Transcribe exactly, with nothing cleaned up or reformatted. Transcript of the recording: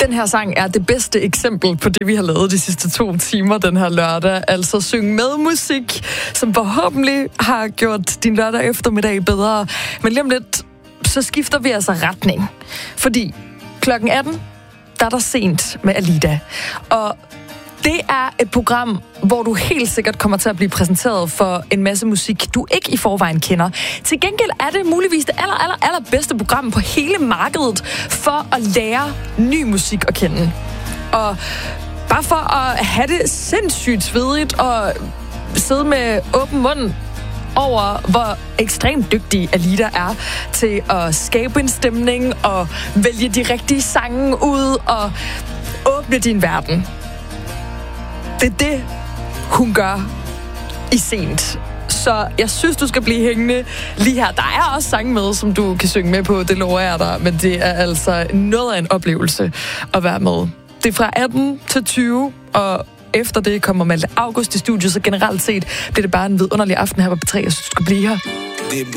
Den her sang er det bedste eksempel på det, vi har lavet de sidste to timer den her lørdag. Altså synge med musik, som forhåbentlig har gjort din lørdag eftermiddag bedre. Men lige om lidt, så skifter vi altså retning. Fordi klokken atten, der er der Sent med Alida. Og det er et program, hvor du helt sikkert kommer til at blive præsenteret for en masse musik, du ikke i forvejen kender. Til gengæld er det muligvis det aller, aller, aller bedste program på hele markedet for at lære ny musik at kende. Og bare for at have det sindssygt svedigt og sidde med åben mund over, hvor ekstremt dygtig Alida er til at skabe en stemning og vælge de rigtige sange ud og åbne din verden. Det er det, hun gør i Sent. Så jeg synes, du skal blive hængende lige her. Der er også sange med, som du kan synge med på, det lover jeg dig, men det er altså noget af en oplevelse at være med. Det er fra atten til tyve, og efter det kommer Malte August i studiet, så generelt set bliver det bare en vidunderlig aften her på P tre. Jeg synes, du skal blive her.